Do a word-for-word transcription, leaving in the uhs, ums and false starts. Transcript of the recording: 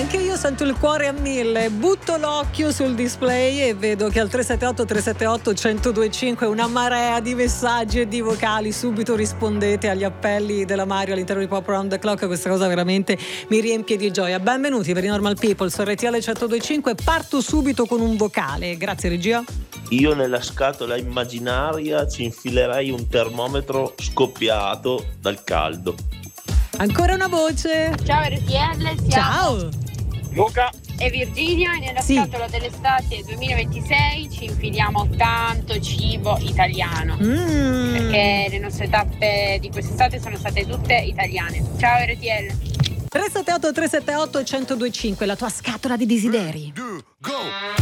Anche io sento il cuore a mille, butto l'occhio sul display e vedo che al tre sette otto tre sette otto uno zero due cinque una marea di messaggi e di vocali. Subito rispondete agli appelli della Mario all'interno di Pop Around the Clock. Questa cosa veramente mi riempie di gioia. Benvenuti per i Normal People su R T L cento due e cinque. Parto subito con un vocale. Grazie regia. Io nella scatola immaginaria ci infilerei un termometro scoppiato dal caldo. Ancora una voce. Ciao R T L, siamo Ciao Luca e Virginia e nella Sì. scatola dell'estate duemilaventisei ci infiliamo tanto cibo italiano. mm. Perché le nostre tappe di quest'estate sono state tutte italiane. Ciao R T L. tre sette otto tre sette otto uno zero due cinque, la tua scatola di desideri.